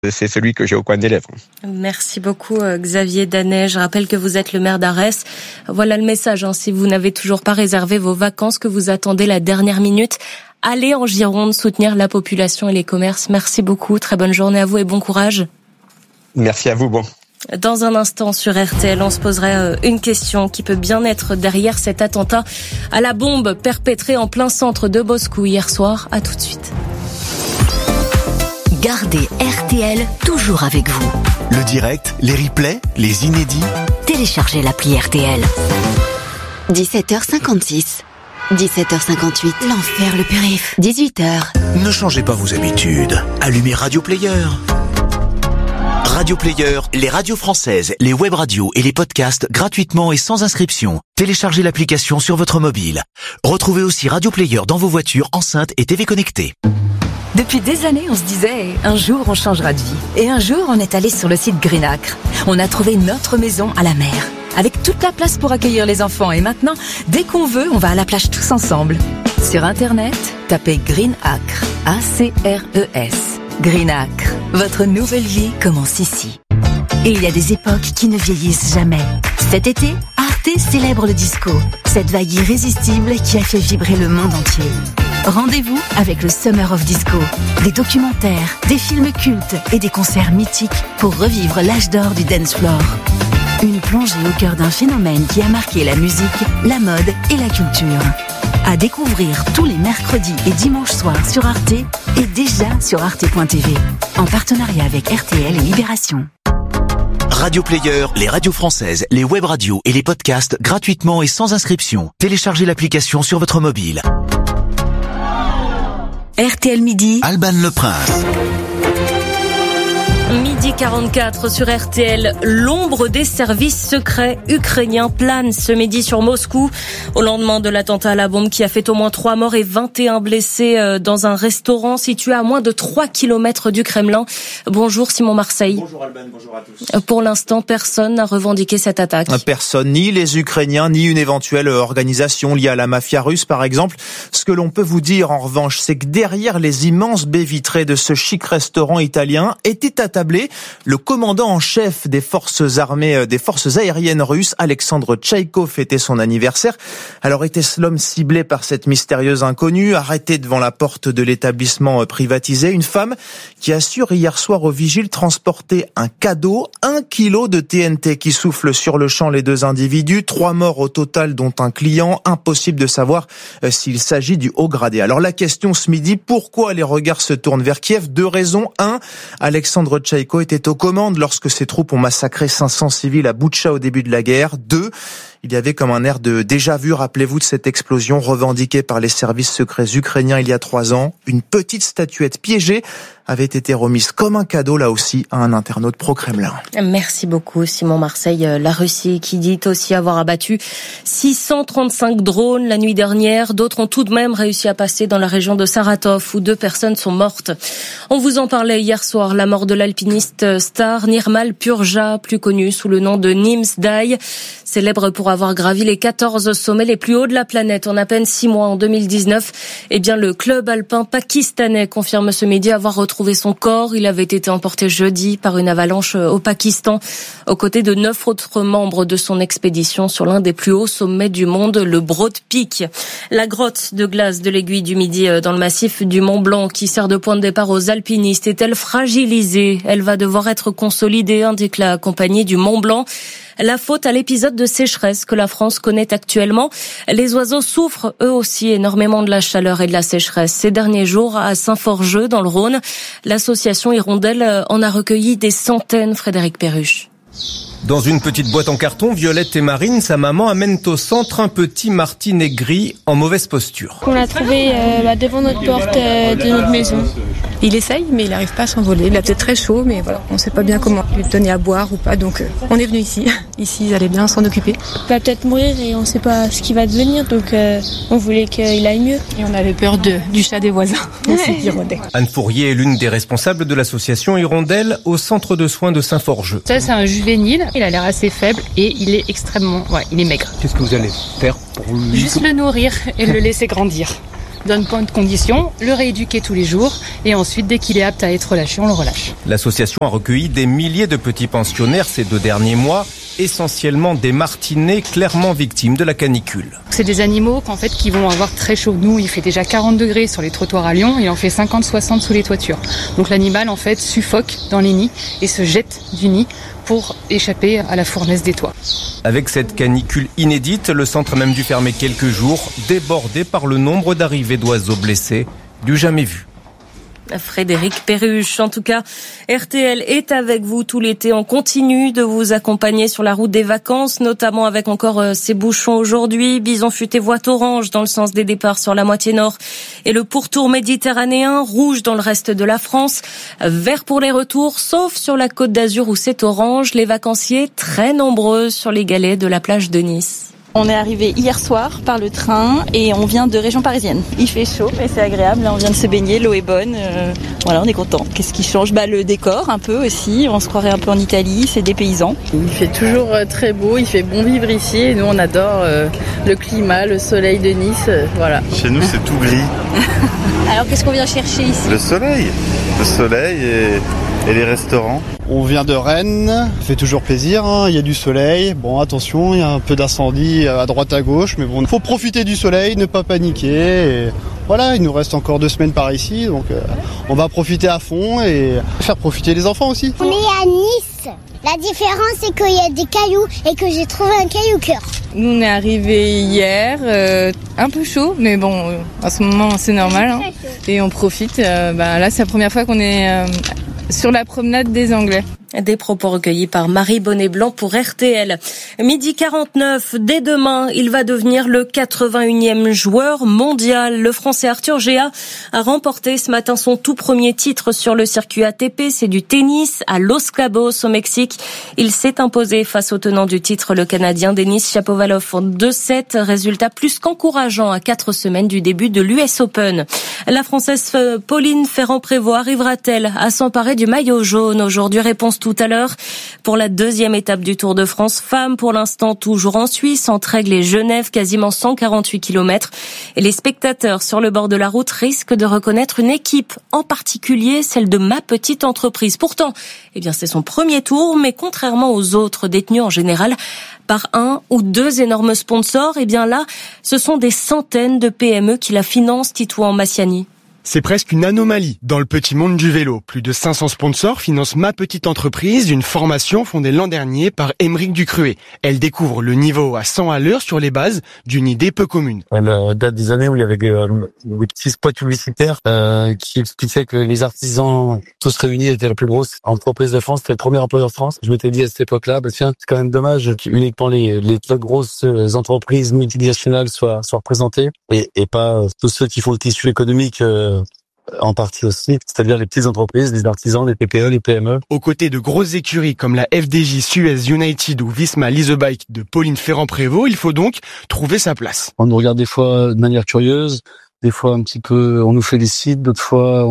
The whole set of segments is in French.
c'est celui que j'ai au coin des lèvres. Merci beaucoup Xavier Danet. Je rappelle que vous êtes le maire d'Arès. Voilà le message, si vous n'avez toujours pas réservé vos vacances, que vous attendez la dernière minute, allez en Gironde soutenir la population et les commerces. Merci beaucoup, très bonne journée à vous et bon courage. Merci à vous, bon. Dans un instant sur RTL, on se poserait une question qui peut bien être derrière cet attentat à la bombe perpétré en plein centre de Moscou hier soir. À tout de suite. Gardez RTL toujours avec vous. Le direct, les replays, les inédits. Téléchargez l'appli RTL. 17h56. 17h58. L'enfer le périph'. 18h. Ne changez pas vos habitudes. Allumez Radio Player. Radio Player, les radios françaises, les web radios et les podcasts gratuitement et sans inscription. Téléchargez l'application sur votre mobile. Retrouvez aussi Radio Player dans vos voitures, enceintes et TV connectées. Depuis des années, on se disait, un jour on changera de vie. Et un jour, on est allé sur le site Greenacre. On a trouvé notre maison à la mer, avec toute la place pour accueillir les enfants. Et maintenant, dès qu'on veut, on va à la plage tous ensemble. Sur Internet, tapez Greenacre, A-C-R-E-S. Greenacre, votre nouvelle vie commence ici. Et il y a des époques qui ne vieillissent jamais. Cet été, Arte célèbre le disco, cette vague irrésistible qui a fait vibrer le monde entier. Rendez-vous avec le Summer of Disco. Des documentaires, des films cultes et des concerts mythiques pour revivre l'âge d'or du dance floor. Une plongée au cœur d'un phénomène qui a marqué la musique, la mode et la culture. À découvrir tous les mercredis et dimanches soirs sur Arte et déjà sur arte.tv. En partenariat avec RTL et Libération. Radio Player, les radios françaises, les web radios et les podcasts gratuitement et sans inscription. Téléchargez l'application sur votre mobile. RTL Midi. Alban Le Prince. Midi 44 sur RTL, l'ombre des services secrets ukrainiens plane ce midi sur Moscou au lendemain de l'attentat à la bombe qui a fait au moins 3 morts et 21 blessés dans un restaurant situé à moins de 3 km du Kremlin. Bonjour Simon Marseille. Bonjour Alban, bonjour à tous. Pour l'instant, personne n'a revendiqué cette attaque. Personne, ni les Ukrainiens, ni une éventuelle organisation liée à la mafia russe par exemple. Ce que l'on peut vous dire en revanche, c'est que derrière les immenses baies vitrées de ce chic restaurant italien était attablé le commandant en chef des forces armées, des forces aériennes russes, Alexandre Tchaïko, fêtait son anniversaire. Alors était-ce l'homme ciblé par cette mystérieuse inconnue, arrêté devant la porte de l'établissement privatisé? Une femme qui assure hier soir aux vigiles transporter un cadeau, 1 kilo de TNT qui souffle sur le champ les 2 individus, 3 morts au total dont un client, impossible de savoir s'il s'agit du haut gradé. Alors la question ce midi, pourquoi les regards se tournent vers Kiev? 2 raisons. 1, Alexandre Tchaïko était aux commandes lorsque ses troupes ont massacré 500 civils à Boutcha au début de la guerre. 2, il y avait comme un air de déjà-vu, rappelez-vous, de cette explosion revendiquée par les services secrets ukrainiens il y a 3 ans. Une petite statuette piégée avait été remise comme un cadeau, là aussi, à un internaute pro-Kremlin. Merci beaucoup, Simon Marseille. La Russie qui dit aussi avoir abattu 635 drones la nuit dernière. D'autres ont tout de même réussi à passer dans la région de Saratov, où 2 personnes sont mortes. On vous en parlait hier soir, la mort de l'alpiniste star Nirmal Purja, plus connu sous le nom de Nimsdai, célèbre pour avoir gravi les 14 sommets les plus hauts de la planète en à peine 6 mois en 2019. Eh bien, le club alpin pakistanais confirme ce midi avoir retrouvé son corps. Il avait été emporté jeudi par une avalanche au Pakistan, aux côtés de 9 autres membres de son expédition sur l'un des plus hauts sommets du monde, le Broad Peak. La grotte de glace de l'Aiguille du Midi dans le massif du Mont Blanc, qui sert de point de départ aux alpinistes, est-elle fragilisée? Elle va devoir être consolidée, indique la compagnie du Mont Blanc. La faute à l'épisode de sécheresse que la France connaît actuellement. Les oiseaux souffrent eux aussi énormément de la chaleur et de la sécheresse. Ces derniers jours, à Saint-Forgeux, dans le Rhône, l'association Hirondelle en a recueilli des centaines, Frédéric Perruche. Dans une petite boîte en carton, Violette et Marine, sa maman, amènent au centre un petit martinet gris en mauvaise posture. On l'a trouvé devant notre porte de notre maison. Il essaye, mais il n'arrive pas à s'envoler. Il a peut-être très chaud, mais voilà, on ne sait pas bien comment lui donner à boire ou pas. Donc on est venu ici. Ici, ils allaient bien s'en occuper. Il va peut-être mourir et on ne sait pas ce qui va devenir. Donc on voulait qu'il aille mieux. Et on avait peur du chat des voisins. On s'est dit Hirondelle. Anne Fourier est l'une des responsables de l'association Hirondelle au centre de soins de Saint-Forgeux. Ça, c'est un juvénile. Il a l'air assez faible et il est extrêmement... il est maigre. Qu'est-ce que vous allez faire pour lui? Juste le nourrir et le laisser grandir. donne point de conditions, le rééduquer tous les jours et ensuite, dès qu'il est apte à être relâché, on le relâche. L'association a recueilli des milliers de petits pensionnaires ces 2 derniers mois, essentiellement des martinets clairement victimes de la canicule. C'est des animaux qui vont avoir très chaud. Nous, il fait déjà 40 degrés sur les trottoirs à Lyon, il en fait 50-60 sous les toitures. Donc l'animal suffoque dans les nids et se jette du nid pour échapper à la fournaise des toits. Avec cette canicule inédite, le centre a même dû fermer quelques jours, débordé par le nombre d'arrivées d'oiseaux blessés du jamais vu. Frédéric Perruche. En tout cas, RTL est avec vous tout l'été. On continue de vous accompagner sur la route des vacances, notamment avec encore ces bouchons aujourd'hui. Bison futé voie orange dans le sens des départs sur la moitié nord et le pourtour méditerranéen, rouge dans le reste de la France, vert pour les retours, sauf sur la Côte d'Azur où c'est orange. Les vacanciers très nombreux sur les galets de la plage de Nice. On est arrivé hier soir par le train et on vient de région parisienne. Il fait chaud et c'est agréable, on vient de se baigner, l'eau est bonne, on est content. Qu'est-ce qui change ? Le décor un peu aussi, on se croirait un peu en Italie, c'est des paysans. Il fait toujours très beau, il fait bon vivre ici et nous on adore le climat, le soleil de Nice, voilà. Chez nous c'est tout gris. Alors qu'est-ce qu'on vient chercher ici ? Le soleil et les restaurants. On vient de Rennes, ça fait toujours plaisir, il y a du soleil. Bon, attention, il y a un peu d'incendie à droite à gauche, mais bon, il faut profiter du soleil, ne pas paniquer. Et voilà, il nous reste encore 2 semaines par ici, donc on va profiter à fond et faire profiter les enfants aussi. On est à Nice. La différence, c'est qu'il y a des cailloux et que j'ai trouvé un caillou-cœur. Nous, on est arrivés hier, un peu chaud, mais bon, en ce moment, c'est normal. Et on profite. Là, c'est la première fois qu'on est sur la promenade des Anglais. Des propos recueillis par Marie Bonnet-Blanc pour RTL. 12h49, dès demain, il va devenir le 81e joueur mondial. Le Français Arthur Géa a remporté ce matin son tout premier titre sur le circuit ATP. C'est du tennis à Los Cabos au Mexique. Il s'est imposé face au tenant du titre, le Canadien Denis Shapovalov en 2-7. Résultat plus qu'encourageant à 4 semaines du début de l'US Open. La Française Pauline Ferrand-Prévot arrivera-t-elle à s'emparer du maillot jaune aujourd'hui? Réponse tout à l'heure pour la 2e étape du Tour de France femmes, pour l'instant toujours en Suisse, entre Aigle et Genève, quasiment 148 km. Et les spectateurs sur le bord de la route risquent de reconnaître une équipe, en particulier celle de Ma Petite Entreprise. Pourtant, c'est son premier tour, mais contrairement aux autres détenus en général par 1 ou 2 énormes sponsors, là, ce sont des centaines de PME qui la financent, Titouan Massiani. C'est presque une anomalie dans le petit monde du vélo. Plus de 500 sponsors financent Ma Petite Entreprise, une formation fondée l'an dernier par Émeric Ducruet. Elle découvre le niveau à 100 à l'heure sur les bases d'une idée peu commune. Elle date des années où il y avait des petits spots publicitaires qui expliquaient que les artisans tous réunis étaient la plus grosse entreprise de France, c'était le premier employeur de France. Je m'étais dit à cette époque-là, c'est quand même dommage qu'uniquement les grosses entreprises multinationales soient représentées et pas tous ceux qui font le tissu économique en partie aussi, c'est-à-dire les petites entreprises, les artisans, les TPE, les PME. Aux côtés de grosses écuries comme la FDJ, Suez, United ou Visma Lease a Bike de Pauline Ferrand-Prévot, il faut donc trouver sa place. On nous regarde des fois de manière curieuse, des fois un petit peu, on nous félicite, d'autres fois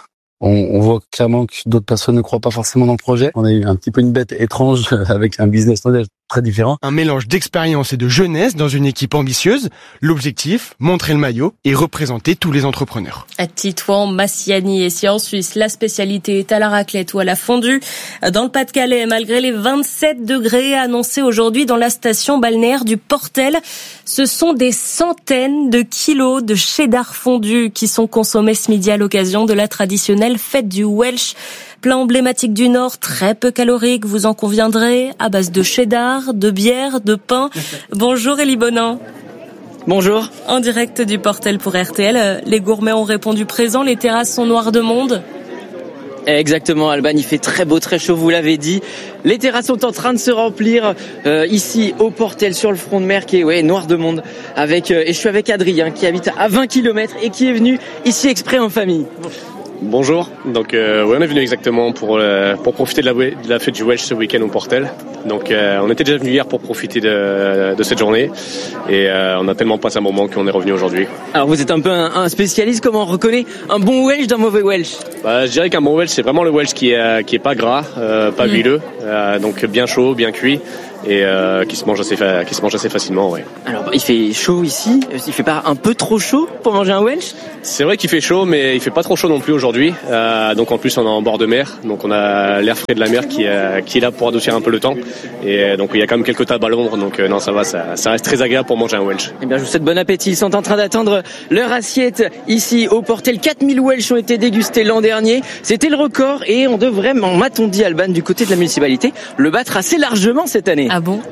on voit clairement que d'autres personnes ne croient pas forcément dans le projet. On a eu un petit peu une bête étrange avec un business model très différent. Un mélange d'expérience et de jeunesse dans une équipe ambitieuse. L'objectif, montrer le maillot et représenter tous les entrepreneurs. À Titouan Massiani. Et si en Suisse, la spécialité est à la raclette ou à la fondue, dans le Pas-de-Calais, malgré les 27 degrés annoncés aujourd'hui dans la station balnéaire du Portel, ce sont des centaines de kilos de cheddar fondu qui sont consommés ce midi à l'occasion de la traditionnelle fête du Welsh. Plat emblématique du Nord, très peu calorique, vous en conviendrez, à base de cheddar, de bière, de pain. Bonjour Élie Bonan. Bonjour. En direct du Portel pour RTL, les gourmets ont répondu présent, les terrasses sont noires de monde. Exactement, Alban, il fait très beau, très chaud, vous l'avez dit. Les terrasses sont en train de se remplir ici au Portel sur le front de mer qui est noir de monde. Et je suis avec Adrien qui habite à 20 km et qui est venu ici exprès en famille. Bonjour, donc on est venu exactement pour profiter de la fête du Welsh ce week-end au Portel. Donc on était déjà venu hier pour profiter de cette journée et on a tellement passé un moment qu'on est revenu aujourd'hui. Alors vous êtes un peu un spécialiste, comment on reconnaît un bon Welsh d'un mauvais Welsh? Je dirais qu'un bon Welsh c'est vraiment le Welsh qui est pas gras, pas huileux, donc bien chaud, bien cuit et qui se mange assez facilement. Ouais. Alors il fait chaud ici, il fait pas un peu trop chaud pour manger un Welsh? C'est vrai qu'il fait chaud, mais il fait pas trop chaud non plus aujourd'hui. Donc en plus on est en bord de mer, donc on a l'air frais de la mer qui est là pour adoucir un peu le temps. Et donc il y a quand même quelques tables à l'ombre, donc non ça va, ça reste très agréable pour manger un Welsh. Eh bien je vous souhaite bon appétit. Ils sont en train d'attendre leur assiette ici au Portel. 4000 Welsh ont été dégustés l'an dernier. C'était le record et on devrait, m'a-t-on dit, Alban, du côté de la municipalité, le battre assez largement cette année. Ah bon?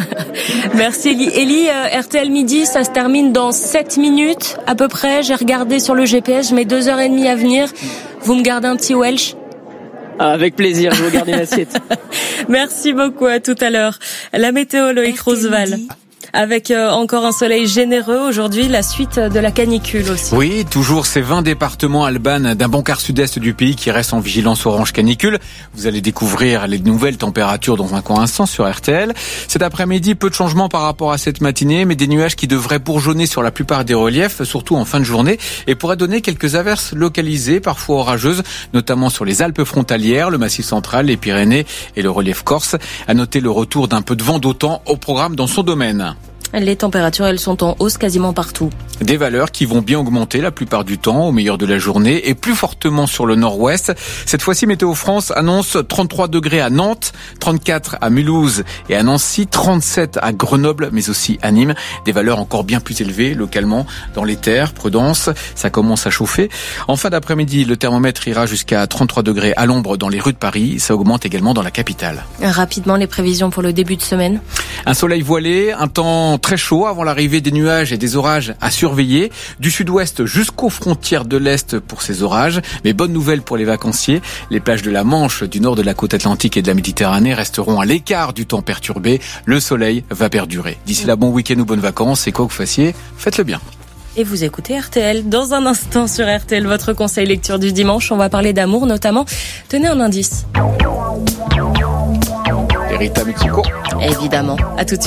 Merci Elie. Elie, RTL Midi, ça se termine dans 7 minutes à peu près. J'ai regardé sur le GPS, je mets 2h30 à venir. Vous me gardez un petit Welsh? Avec plaisir, je vous garde une assiette. Merci beaucoup, à tout à l'heure. La météo, Loïc Roosevelt. Avec encore un soleil généreux aujourd'hui, la suite de la canicule aussi. Oui, toujours ces 20 départements, Alban, d'un bon quart sud-est du pays qui restent en vigilance orange canicule. Vous allez découvrir les nouvelles températures dans un court instant sur RTL. Cet après-midi, peu de changements par rapport à cette matinée, mais des nuages qui devraient bourgeonner sur la plupart des reliefs, surtout en fin de journée, et pourraient donner quelques averses localisées, parfois orageuses, notamment sur les Alpes frontalières, le Massif central, les Pyrénées et le relief corse. À noter le retour d'un peu de vent d'automne au programme dans son domaine. Les températures, elles sont en hausse quasiment partout. Des valeurs qui vont bien augmenter la plupart du temps, au meilleur de la journée, et plus fortement sur le nord-ouest. Cette fois-ci, Météo France annonce 33 degrés à Nantes, 34 à Mulhouse et à Nancy, 37 à Grenoble, mais aussi à Nîmes. Des valeurs encore bien plus élevées localement dans les terres. Prudence, ça commence à chauffer. En fin d'après-midi, le thermomètre ira jusqu'à 33 degrés à l'ombre dans les rues de Paris. Ça augmente également dans la capitale. Rapidement, les prévisions pour le début de semaine. Un soleil voilé, un temps très chaud avant l'arrivée des nuages et des orages à surveiller. Du sud-ouest jusqu'aux frontières de l'est pour ces orages. Mais bonne nouvelle pour les vacanciers. Les plages de la Manche, du nord de la côte atlantique et de la Méditerranée resteront à l'écart du temps perturbé. Le soleil va perdurer. D'ici là, bon week-end ou bonnes vacances. Et quoi que vous fassiez, faites-le bien. Et vous écoutez RTL. Dans un instant sur RTL, votre conseil lecture du dimanche. On va parler d'amour notamment. Tenez un indice. Rita Mitsuko. Évidemment. À tout de suite.